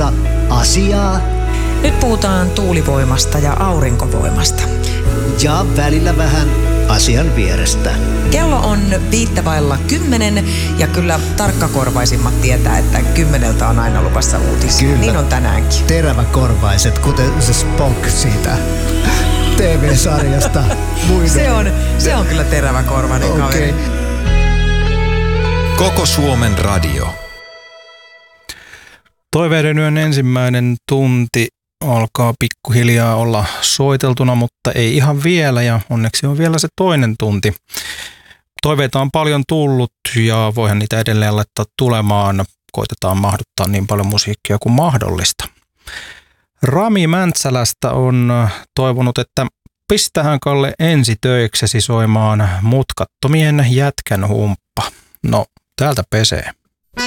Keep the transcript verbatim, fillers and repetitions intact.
ohjelmassa asiaa Nyt puhutaan tuulivoimasta ja aurinkovoimasta. ja välillä vähän asian vierestä. Kello on viittävailla kymmenen ja kyllä tarkkakorvaisimmat tietää, että kymmeneltä on aina luvassa uutisia. Kyllä. Niin on tänäänkin. Teräväkorvaiset, kuten se Spock siitä T V-sarjasta. Se on, se on kyllä teräväkorvainen Okei. kaveri. Koko Suomen radio. Toiveiden yön ensimmäinen tunti alkaa pikkuhiljaa olla soiteltuna, mutta ei ihan vielä ja onneksi on vielä se toinen tunti. Toiveita on paljon tullut ja voihan niitä edelleen laittaa tulemaan. Koitetaan mahduttaa niin paljon musiikkia kuin mahdollista. Rami Mäntsälästä on toivonut, että pistähän Kalle ensi töiksesi soimaan Mutkattomien jätkän humppa. No, täältä pesee.